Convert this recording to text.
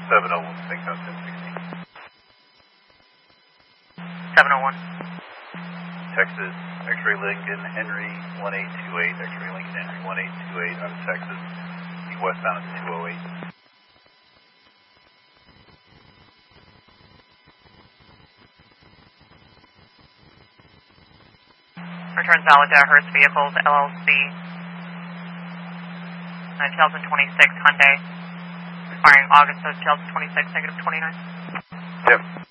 701, Steakhouse 1016. 701. Texas, X-Ray Lincoln, Henry 1828, X-Ray Lincoln, Henry 1828 out of Texas, the westbound at 208. Return solid to Hertz Vehicles, LLC, 2026 Hyundai, expiring August of 2026, -29. Yep.